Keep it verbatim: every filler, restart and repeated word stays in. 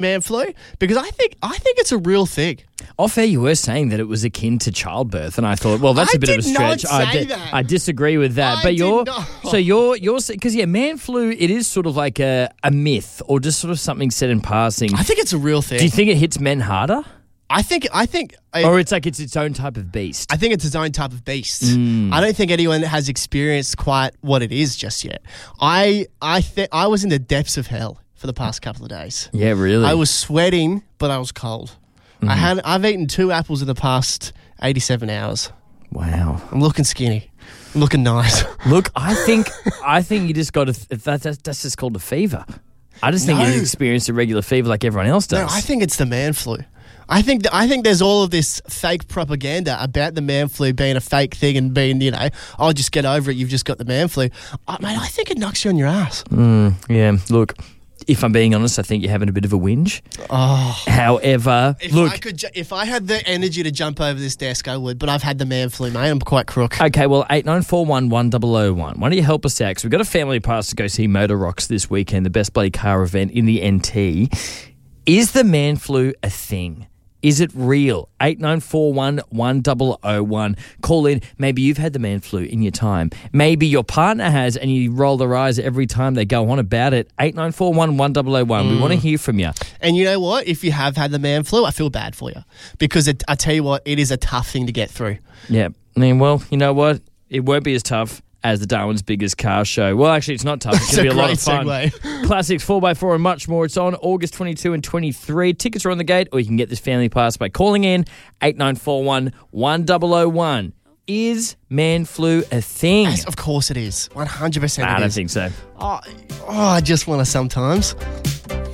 man flu? Because I think I think it's a real thing. Off air, you were saying that it was akin to childbirth, and I thought, well, that's I a bit of a did not stretch. I, say di- that. I disagree with that. I but did you're not. so you're you're because yeah, man flu. It is sort of like a, a myth or just sort of something said in passing. I think it's a real thing. Do you think it hits men harder, I think I think I, or it's like it's its own type of beast? I think it's its own type of beast. Mm. I don't think anyone has experienced quite what it is just yet. I I th- I was in the depths of hell for the past couple of days. Yeah, really. I was sweating, but I was cold. Mm-hmm. I had I've eaten two apples in the past eighty-seven hours. Wow. I'm looking skinny. I'm looking nice. Look, I think I think you just got a that, that's that's just called a fever. I just think No. you experienced a regular fever like everyone else does. No, I think it's the man flu. I think th- I think there's all of this fake propaganda about the man flu being a fake thing and being, you know, oh, just get over it. You've just got the man flu. Uh, mate, I think it knocks you on your ass. Mm, yeah. Look, if I'm being honest, I think you're having a bit of a whinge. Oh. However, If look. I could, ju- if I had the energy to jump over this desk, I would. But I've had the man flu, mate. I'm quite crook. Okay, well, eight nine four one one zero zero one. Why don't you help us out? Because we've got a family pass to go see Motor Rocks this weekend, the best bloody car event in the N T. Is the man flu a thing? Is it real? eight nine four one one zero zero one. Call in. Maybe you've had the man flu in your time. Maybe your partner has and you roll their eyes every time they go on about it. eight nine four one one zero zero one. Mm. We want to hear from you. And you know what? If you have had the man flu, I feel bad for you. Because it, I tell you what, it is a tough thing to get through. Yeah. I mean, well, you know what? It won't be as tough as the Darwin's Biggest Car Show. Well, actually, it's not tough. It's going to be a lot of fun. Segue. Classics, four by four and much more. It's on August twenty-second and twenty-third. Tickets are on the gate, or you can get this family pass by calling in eight nine four one one zero zero one. Is man flu a thing? Yes, of course it is. one hundred percent I it don't is. think so. Oh, oh, I just want to sometimes.